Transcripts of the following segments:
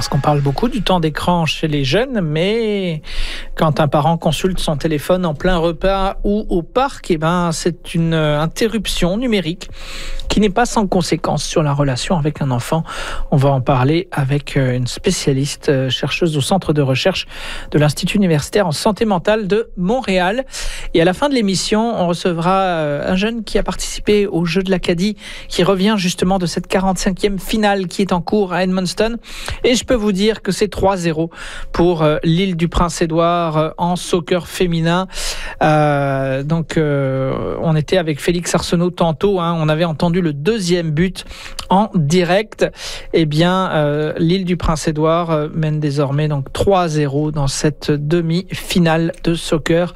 parce qu'on parle beaucoup du temps d'écran chez les jeunes, mais quand un parent consulte son téléphone en plein repas ou au parc, c'est une interruption numérique qui n'est pas sans conséquence sur la relation avec un enfant. On va en parler avec une spécialiste, chercheuse au centre de recherche de l'Institut universitaire en santé mentale de Montréal. Et à la fin de l'émission, on recevra un jeune qui a participé au jeu de l'Acadie, qui revient justement de cette 45e finale qui est en cours à Edmundston. Et je peux vous dire que c'est 3-0 pour l'île du Prince-Édouard en soccer féminin. On était avec Félix Arsenault tantôt, on avait entendu le deuxième but en direct. L'île du Prince-Édouard mène désormais donc 3-0 dans cette demi-finale de soccer.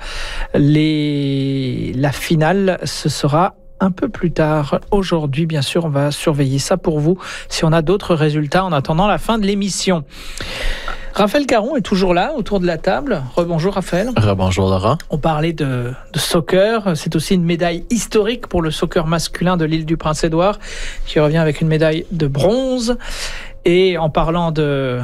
La finale, ce sera un peu plus tard. Aujourd'hui, bien sûr, on va surveiller ça pour vous si on a d'autres résultats en attendant la fin de l'émission. Raphaël Caron est toujours là, autour de la table. Rebonjour Raphaël. Rebonjour Laurent. On parlait de soccer. C'est aussi une médaille historique pour le soccer masculin de l'île du Prince-Édouard, qui revient avec une médaille de bronze. Et en parlant de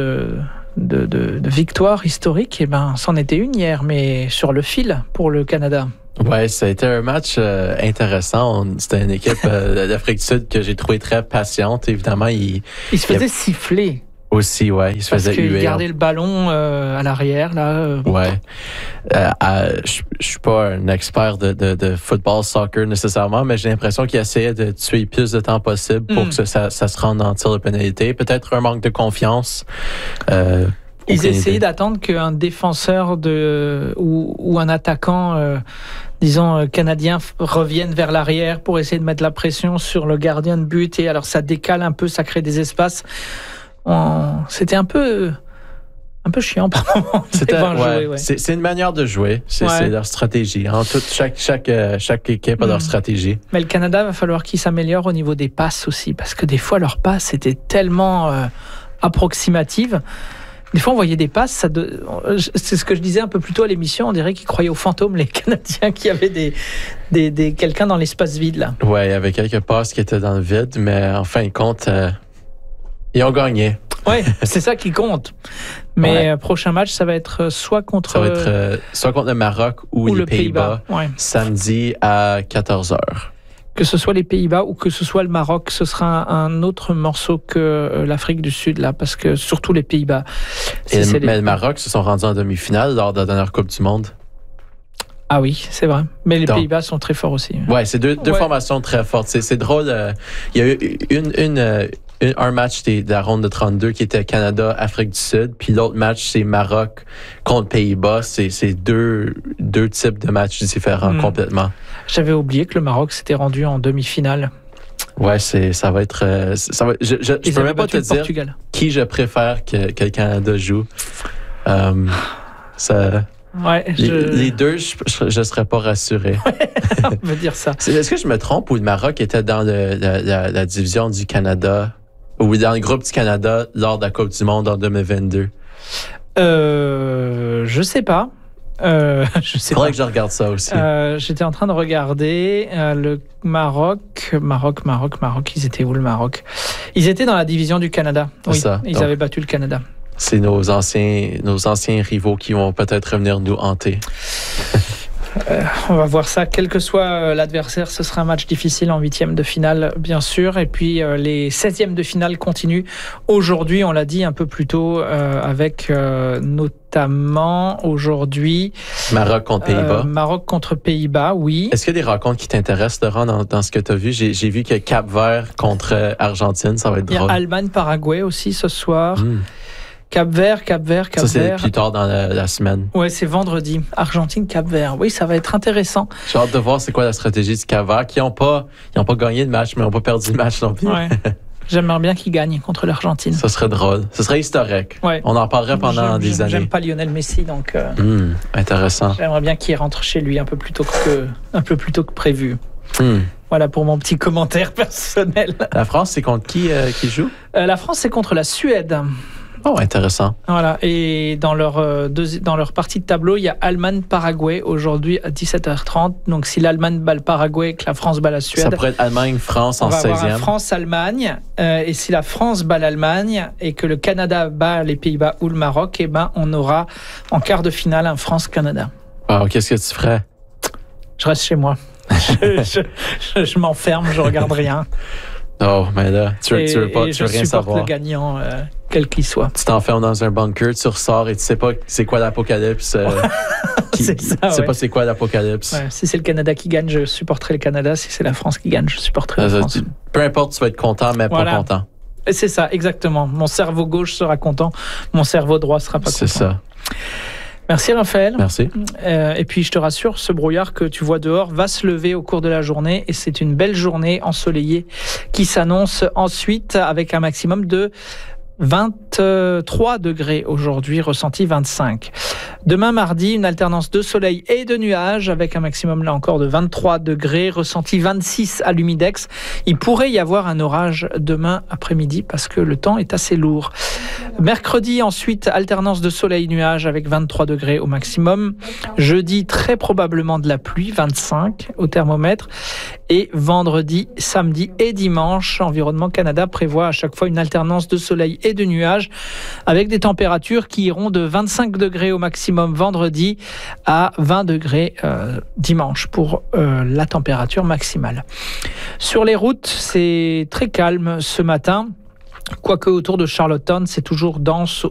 victoire historique, c'en était une hier, mais sur le fil pour le Canada. Ouais, ça a été un match intéressant. C'était une équipe d'Afrique du Sud que j'ai trouvé très patiente. Évidemment, il se faisait siffler. Aussi, ouais, il se faisait huer. Parce qu'il gardait le ballon à l'arrière, là. Ouais. Je suis pas un expert de football, soccer nécessairement, mais j'ai l'impression qu'il essayait de tuer plus de temps possible pour que ça se rende en tir de pénalité. Peut-être un manque de confiance. Ils essayaient d'attendre qu'un défenseur ou un attaquant, canadien, revienne vers l'arrière pour essayer de mettre la pression sur le gardien de but. Et alors, ça décale un peu, ça crée des espaces. C'était un peu chiant par moment. C'est une manière de jouer. C'est leur stratégie. Chaque équipe a leur stratégie. Mais le Canada, va falloir qu'il s'améliore au niveau des passes aussi, parce que des fois, leurs passes étaient tellement approximatives. Des fois, on voyait des passes. C'est ce que je disais un peu plus tôt à l'émission. On dirait qu'ils croyaient aux fantômes, les Canadiens, qui avaient quelqu'un dans l'espace vide, là. Ouais, il y avait quelques passes qui étaient dans le vide, mais en fin de compte, ils ont gagné. Oui, c'est ça qui compte. Mais prochain match, ça va être soit contre le Maroc ou les Pays-Bas. Samedi à 14h. Que ce soit les Pays-Bas ou que ce soit le Maroc, ce sera un autre morceau que l'Afrique du Sud, là, parce que surtout les Pays-Bas. Mais le Maroc se sont rendus en demi-finale lors de la dernière Coupe du Monde. Ah oui, c'est vrai. Mais les Pays-Bas sont très forts aussi. Ouais, c'est deux formations très fortes. C'est drôle. Il y a eu un match de la ronde de 32 qui était Canada-Afrique du Sud, puis l'autre match, c'est Maroc contre Pays-Bas. C'est deux types de matchs différents complètement. J'avais oublié que le Maroc s'était rendu en demi-finale. Ouais, ça va être... je peux même pas te dire Portugal. Qui je préfère que le Canada joue. Les deux, je serais pas rassuré. On veut dire ça. Est-ce que je me trompe ou le Maroc était dans la division du Canada ou dans le groupe du Canada lors de la Coupe du Monde en 2022? Je sais pas. Faudrait que je regarde ça aussi. J'étais en train de regarder le Maroc. Ils étaient où, le Maroc? Ils étaient dans la division du Canada. Oui, ils avaient battu le Canada. C'est nos anciens rivaux qui vont peut-être venir nous hanter. On va voir ça. Quel que soit l'adversaire, ce sera un match difficile en 8e de finale, bien sûr. Et puis, les 16e de finale continuent. Aujourd'hui, on l'a dit un peu plus tôt, avec notamment aujourd'hui... Maroc contre Pays-Bas. Maroc contre Pays-Bas, oui. Est-ce qu'il y a des rencontres qui t'intéressent, Laurent, dans ce que tu as vu? J'ai vu que Cap-Vert contre Argentine, ça va être drôle. Il y a Allemagne-Paraguay aussi ce soir. Cap-Vert. Ça, c'est plus tard dans la semaine. Oui, c'est vendredi. Argentine-Cap-Vert. Oui, ça va être intéressant. J'ai hâte de voir c'est quoi la stratégie du Cap-Vert, qui n'ont pas gagné de match, mais n'ont pas perdu de match non plus. Ouais. J'aimerais bien qu'ils gagnent contre l'Argentine. Ça serait drôle. Ce serait historique. Ouais. On en parlerait pendant des années. J'aime pas Lionel Messi, donc... intéressant. J'aimerais bien qu'il rentre chez lui un peu plus tôt que prévu. Voilà pour mon petit commentaire personnel. La France, c'est contre qui joue? La France, c'est contre la Suède. Oh, intéressant. Voilà. Et dans leur partie de tableau, il y a Allemagne-Paraguay aujourd'hui à 17h30. Donc, si l'Allemagne bat le Paraguay et que la France bat la Suède, Ça pourrait être Allemagne-France en 16e. On va avoir un France-Allemagne. Et si la France bat l'Allemagne et que le Canada bat les Pays-Bas ou le Maroc, eh ben, on aura en quart de finale un France-Canada. Wow, qu'est-ce que tu ferais? Je reste chez moi. je m'enferme, je regarde rien. Oh, mais là, tu veux rien savoir. Je supporte le gagnant, quel qu'il soit. Tu t'enfermes dans un bunker, tu ressors et tu sais pas c'est quoi l'apocalypse. C'est ça, tu sais pas c'est quoi l'apocalypse. Ouais, si c'est le Canada qui gagne, je supporterai le Canada. Si c'est la France qui gagne, je supporterai la France. Peu importe, tu vas être content, mais pas content. Et c'est ça, exactement. Mon cerveau gauche sera content, mon cerveau droit sera pas content. C'est ça. Merci Raphaël. Merci. Et puis je te rassure, ce brouillard que tu vois dehors va se lever au cours de la journée et c'est une belle journée ensoleillée qui s'annonce ensuite avec un maximum de 23 degrés aujourd'hui, ressenti 25. Demain mardi, une alternance de soleil et de nuages avec un maximum là encore de 23 degrés, ressenti 26 à l'humidex. Il pourrait y avoir un orage demain après-midi parce que le temps est assez lourd. Mercredi ensuite, alternance de soleil-nuages avec 23 degrés au maximum. Jeudi, très probablement de la pluie, 25 au thermomètre. Et vendredi, samedi et dimanche, Environnement Canada prévoit à chaque fois une alternance de soleil et de nuages avec des températures qui iront de 25 degrés au maximum vendredi à 20 degrés dimanche pour la température maximale. Sur les routes, c'est très calme ce matin. Quoique autour de Charlottetown, c'est toujours dense